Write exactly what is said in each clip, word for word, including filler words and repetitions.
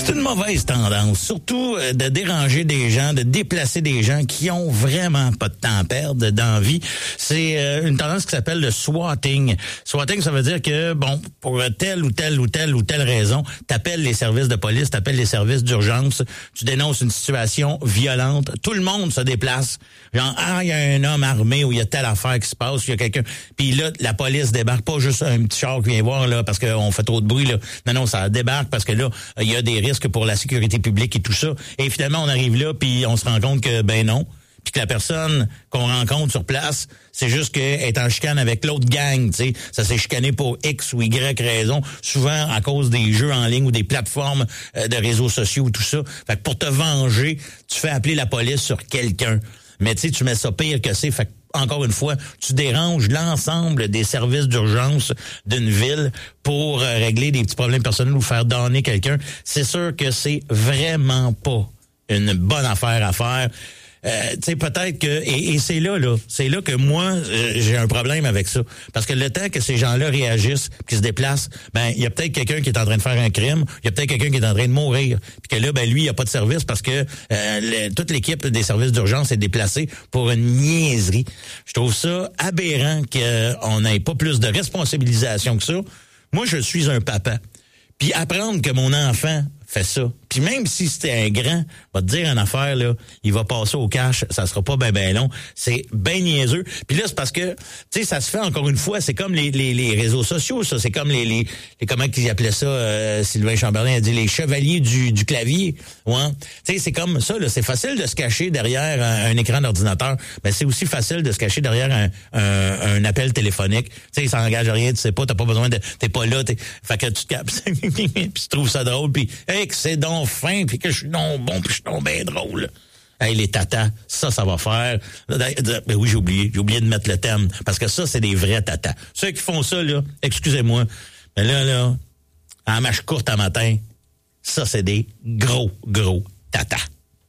C'est une mauvaise tendance, surtout euh, de déranger des gens, de déplacer des gens qui ont vraiment pas de temps à perdre dans la vie. C'est euh, une tendance qui s'appelle le swatting. Swatting, ça veut dire que, bon, pour telle ou telle ou telle ou telle raison, t'appelles les services de police, t'appelles les services d'urgence, tu dénonces une situation violente, tout le monde se déplace. Genre, ah, il y a un homme armé ou il y a telle affaire qui se passe, il y a quelqu'un. Puis là, la police débarque, pas juste un petit char qui vient voir là parce qu'on fait trop de bruit là. Non, non, ça débarque parce que là, il y a des risques pour la sécurité publique et tout ça. Et finalement, on arrive là, puis on se rend compte que, ben non, puis que la personne qu'on rencontre sur place, c'est juste qu'elle est en chicane avec l'autre gang, tu sais. Ça s'est chicané pour X ou Y raison, souvent à cause des jeux en ligne ou des plateformes euh, de réseaux sociaux ou tout ça. Fait que pour te venger, tu fais appeler la police sur quelqu'un. Mais tu sais, tu mets ça pire que c'est. Fait que encore une fois, tu déranges l'ensemble des services d'urgence d'une ville pour euh, régler des petits problèmes personnels ou faire donner quelqu'un. C'est sûr que c'est vraiment pas une bonne affaire à faire. Euh, tu sais, peut-être que... Et, et c'est là, là, c'est là que moi, euh, j'ai un problème avec ça. Parce que le temps que ces gens-là réagissent, qu'ils se déplacent, ben il y a peut-être quelqu'un qui est en train de faire un crime, il y a peut-être quelqu'un qui est en train de mourir. Puis que là, ben lui, il n'y a pas de service parce que euh, le, toute l'équipe des services d'urgence est déplacée pour une niaiserie. Je trouve ça aberrant qu'on n'ait pas plus de responsabilisation que ça. Moi, je suis un papa. Puis apprendre que mon enfant fait ça. Puis même si c'était un grand, va te dire une affaire, là, il va passer au cash, ça sera pas ben ben long. C'est ben niaiseux. Puis là, c'est parce que, tu sais, ça se fait encore une fois, c'est comme les, les, les réseaux sociaux, ça. C'est comme les, les, les comment qu'ils appelaient ça, euh, Sylvain Chamberlain a dit, les chevaliers du, du clavier. Ouais. Tu sais, c'est comme ça, là. C'est facile de se cacher derrière un, un écran d'ordinateur, mais c'est aussi facile de se cacher derrière un, un, un appel téléphonique. Tu sais, ça n'engage rien, tu sais pas, t'as pas besoin de, t'es pas là, t'es, fait que tu te capes, puis tu trouves ça drôle, puis hey, que c'est donc fin, puis que je suis non bon, puis je suis donc bien drôle. Hey, les tatas, ça, ça va faire. Ben oui, j'ai oublié. J'ai oublié de mettre le thème. Parce que ça, c'est des vrais tatas. Ceux qui font ça, là, excusez-moi, mais là, là, en marche courte à matin, ça, c'est des gros, gros tatas.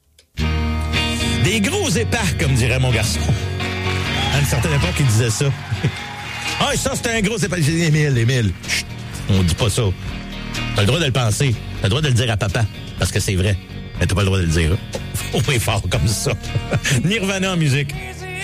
Des gros épars, comme dirait mon garçon. À une certaine époque, il disait ça. Ah, ça, c'était un gros épars. J'ai dit, Émile, Émile. Chut, on dit pas ça. T'as le droit de le penser. T'as le droit de le dire à papa. Parce que c'est vrai. Mais t'as pas le droit de le dire. Faut pas fort comme ça. Nirvana en musique.